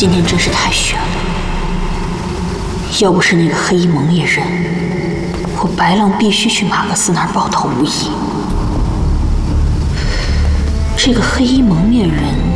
今天真是太悬了，要不是那个黑衣蒙面人，我白浪必须去马克思那儿抱头无疑。这个黑衣蒙面人